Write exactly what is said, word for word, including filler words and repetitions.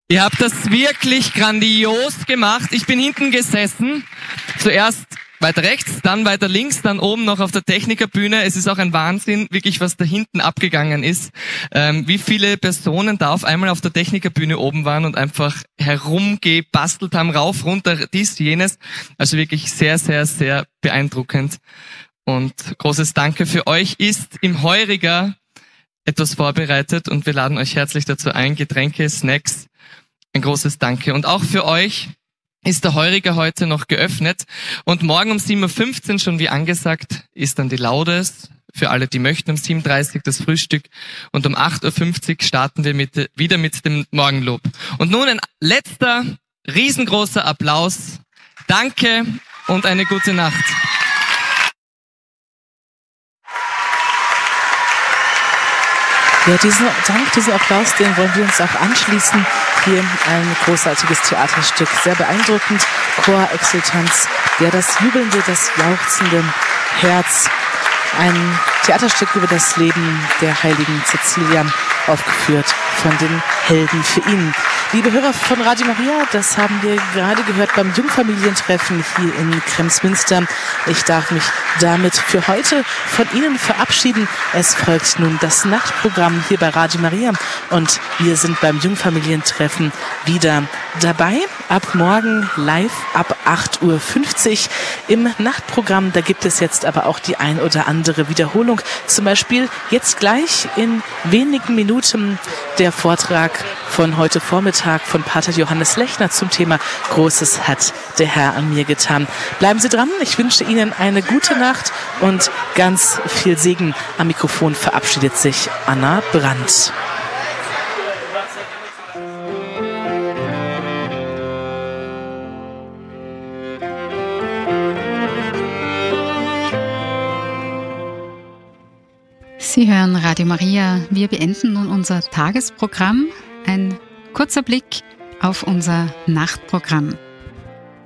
Ihr habt das wirklich grandios gemacht. Ich bin hinten gesessen. Zuerst weiter rechts, dann weiter links, dann oben noch auf der Technikerbühne. Es ist auch ein Wahnsinn, wirklich, was da hinten abgegangen ist. Ähm, wie viele Personen da auf einmal auf der Technikerbühne oben waren und einfach herumgebastelt haben, rauf, runter, dies, jenes. Also wirklich sehr, sehr, sehr beeindruckend. Und großes Danke für euch. Ist im Heuriger etwas vorbereitet und wir laden euch herzlich dazu ein. Getränke, Snacks, ein großes Danke. Und auch für euch ist der Heuriger heute noch geöffnet. Und morgen um sieben Uhr fünfzehn, schon wie angesagt, ist dann die Laudes. Für alle, die möchten, um sieben Uhr dreißig das Frühstück. Und um acht Uhr fünfzig starten wir mit, wieder mit dem Morgenlob. Und nun ein letzter, riesengroßer Applaus. Danke und eine gute Nacht. Ja, diesen Dank, diesen Applaus, den wollen wir uns auch anschließen. Hier ein großartiges Theaterstück, sehr beeindruckend. Chor Exultanz, ja, das jubelnde, das jauchzende Herz. Ein Theaterstück über das Leben der heiligen Cäcilia, aufgeführt von den Helden für ihn. Liebe Hörer von Radio Maria, das haben wir gerade gehört beim Jungfamilientreffen hier in Kremsmünster. Ich darf mich damit für heute von Ihnen verabschieden. Es folgt nun das Nachtprogramm hier bei Radio Maria und wir sind beim Jungfamilientreffen wieder dabei. Ab morgen live ab acht Uhr fünfzig im Nachtprogramm. Da gibt es jetzt aber auch die ein oder andere Wiederholung. Zum Beispiel jetzt gleich in wenigen Minuten der Vortrag von heute Vormittag von Pater Johannes Lechner zum Thema Großes hat der Herr an mir getan. Bleiben Sie dran. Ich wünsche Ihnen eine gute Nacht und ganz viel Segen. Am Mikrofon verabschiedet sich Anna Brandt. Sie hören Radio Maria. Wir beenden nun unser Tagesprogramm. Ein kurzer Blick auf unser Nachtprogramm.